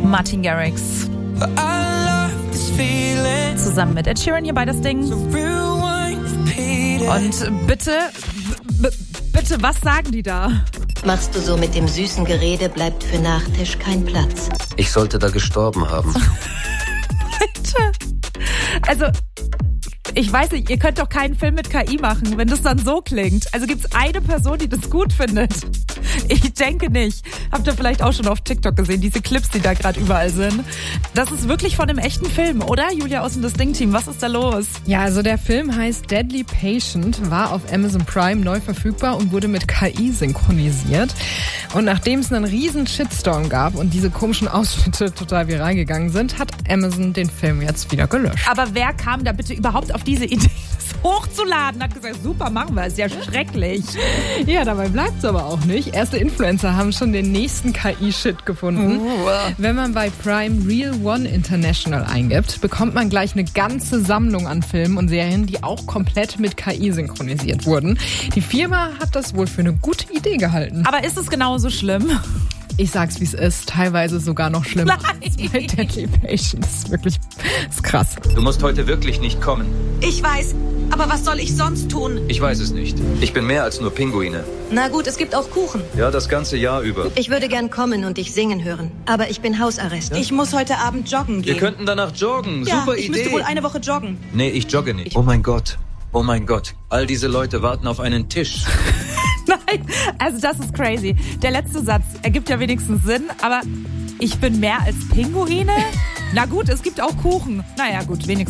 Martin Garrix. Zusammen mit Ed Sheeran hier bei das Ding. Und bitte, was sagen die da? Machst du so mit dem süßen Gerede, bleibt für Nachtisch kein Platz. Ich sollte da gestorben haben. Bitte. Also, ich weiß nicht, ihr könnt doch keinen Film mit KI machen, wenn das dann so klingt. Also gibt's eine Person, die das gut findet? Ich denke nicht. Habt ihr vielleicht auch schon auf TikTok gesehen, diese Clips, die da gerade überall sind. Das ist wirklich von einem echten Film, oder? Julia aus dem Das Ding-Team, was ist da los? Ja, also der Film heißt Deadly Patient, war auf Amazon Prime neu verfügbar und wurde mit KI synchronisiert. Und nachdem es einen riesen Shitstorm gab und diese komischen Ausschnitte total viral gegangen sind, hat Amazon den Film jetzt wieder gelöscht. Aber wer kam da bitte überhaupt auf diese Idee, das hochzuladen? Hat gesagt, super, machen wir, ist ja schrecklich. Ja, dabei bleibt's aber auch nicht. Erste Influencer haben schon den nächsten KI-Shit gefunden. Wenn man bei Prime Real One International eingibt, bekommt man gleich eine ganze Sammlung an Filmen und Serien, die auch komplett mit KI synchronisiert wurden. Die Firma hat das wohl für eine gute Idee gehalten. Aber ist es genauso schlimm? Ich sag's, wie es ist. Teilweise sogar noch schlimmer als bei Deadly Patient. Das ist wirklich ist krass. Du musst heute wirklich nicht kommen. Ich weiß, aber was soll ich sonst tun? Ich weiß es nicht. Ich bin mehr als nur Pinguine. Na gut, es gibt auch Kuchen. Ja, das ganze Jahr über. Ich würde gern kommen und dich singen hören. Aber ich bin Hausarrest. Ich muss heute Abend joggen gehen. Wir könnten danach joggen. Ja, Super ich Idee. müsste wohl eine Woche joggen. Nee, ich jogge nicht. Oh mein Gott. Oh mein Gott. All diese Leute warten auf einen Tisch. Nein, also das ist crazy. Der letzte Satz ergibt ja wenigstens Sinn, aber ich bin mehr als Pinguine? Na gut, es gibt auch Kuchen. Naja gut, wenigstens.